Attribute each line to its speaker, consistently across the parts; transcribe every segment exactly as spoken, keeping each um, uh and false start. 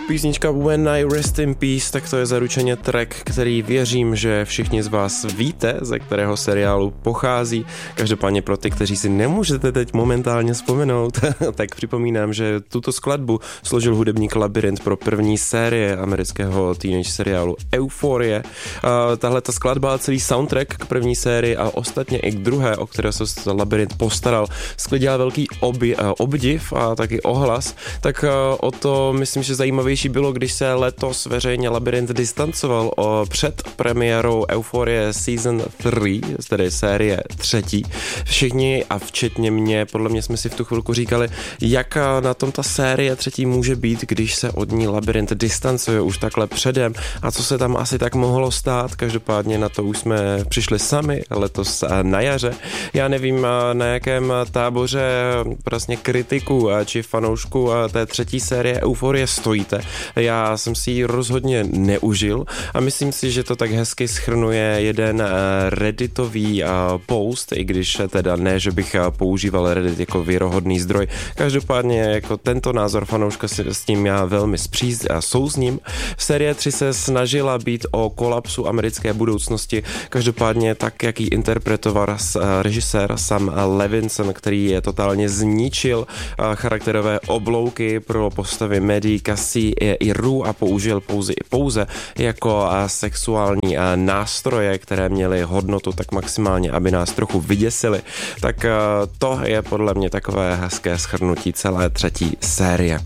Speaker 1: Písnička When I Rest in Peace, tak to je zaručeně track, který věřím, že všichni z vás víte, ze kterého seriálu pochází. Každopádně pro ty, kteří si nemůžete teď momentálně vzpomenout, tak připomínám, že tuto skladbu složil hudebník Labyrint pro první série amerického teenage seriálu Euphorie. Tahle ta skladba a celý soundtrack k první sérii a ostatně i k druhé, o které se Labyrint postaral, sklidila velký obi, obdiv a taky ohlas. Tak o to myslím, že zajímavější bylo, když se letos veřejně Labyrint distancoval o, před premiérou Euphorie Season tři, tedy série třetí. Všichni a včetně mě, podle mě jsme si v tu chvilku říkali, jak na tom ta série třetí může být, když se od ní Labyrint distancuje už takhle předem a co se tam asi tak mohlo stát. Každopádně na to už jsme přišli sami letos na jaře. Já nevím, na jakém táboře vlastně kritiků či fanoušků té třetí série Euphorie stojíte. Já jsem si ji rozhodně neužil a myslím si, že to tak hezky shrnuje jeden redditový post, i když teda ne, že bych používal Reddit jako věrohodný zdroj. Každopádně jako tento názor fanouška si s tím já velmi spříz a souzním. Série tři se snažila být o kolapsu americké budoucnosti. Každopádně tak, jak ji interpretoval režisér Sam Levinson, který je totálně zničil charakterové oblouky pro postavy Maddie, Cassie i Rue a použil pouze, pouze jako sexuální nástroje, které měly hodnotu tak maximálně, aby nás trochu vyděsili. Tak to je podle mě takové hezké shrnutí celé třetí série.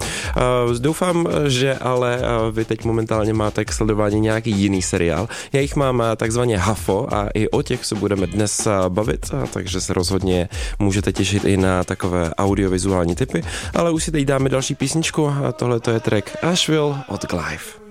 Speaker 1: Doufám, že ale vy teď momentálně máte k sledování nějaký jiný seriál. Já jich mám takzvaně hafo a i o těch se budeme dnes bavit, takže se rozhodně můžete těšit i na takové audiovizuální typy, ale už si teď dáme další písničku a tohle to je track Asheville od Glyph.